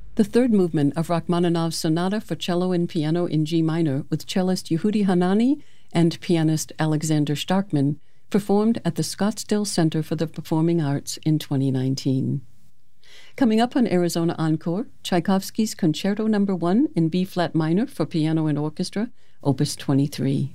The third movement of Rachmaninoff's Sonata for Cello and Piano in G minor with cellist Yehudi Hanani and pianist Alexander Starkman, performed at the Scottsdale Center for the Performing Arts in 2019. Coming up on Arizona Encore, Tchaikovsky's Concerto No. 1 in B-flat minor for piano and orchestra, Opus 23.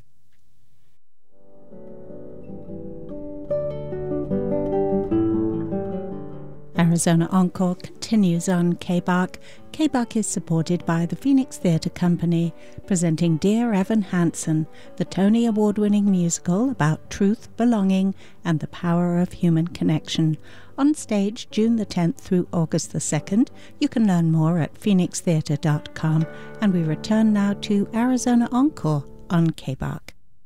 Arizona Encore continues on KBAC. KBAC is supported by the Phoenix Theatre Company, presenting Dear Evan Hansen, the Tony Award-winning musical about truth, belonging, and the power of human connection. On stage June the 10th through August the 2nd. You can learn more at phoenixtheatre.com. And we return now to Arizona Encore on KBAC.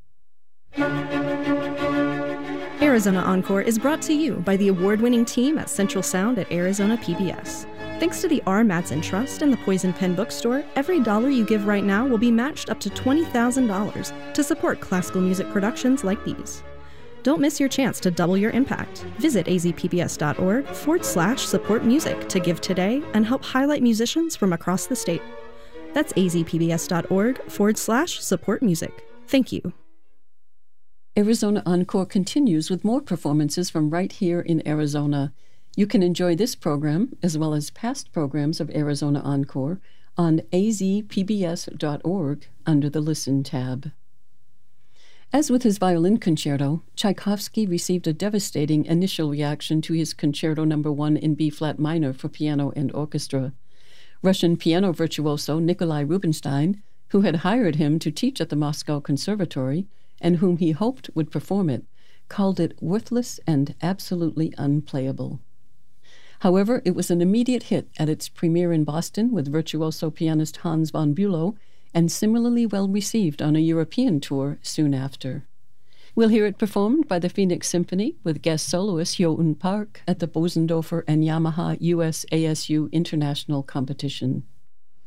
Arizona Encore is brought to you by the award-winning team at Central Sound at Arizona PBS. Thanks to the R. Mattson Trust and the Poison Pen Bookstore, every dollar you give right now will be matched up to $20,000 to support classical music productions like these. Don't miss your chance to double your impact. Visit azpbs.org/support music to give today and help highlight musicians from across the state. That's azpbs.org/support music. Thank you. Arizona Encore continues with more performances from right here in Arizona. You can enjoy this program, as well as past programs of Arizona Encore, on azpbs.org under the Listen tab. As with his violin concerto, Tchaikovsky received a devastating initial reaction to his Concerto No. 1 in B-flat minor for piano and orchestra. Russian piano virtuoso Nikolai Rubinstein, who had hired him to teach at the Moscow Conservatory, and whom he hoped would perform it, called it worthless and absolutely unplayable. However, it was an immediate hit at its premiere in Boston with virtuoso pianist Hans von Bülow, and similarly well received on a European tour soon after. We'll hear it performed by the Phoenix Symphony with guest soloist Hyo-eun Park at the Bosendorfer and Yamaha US ASU International Competition.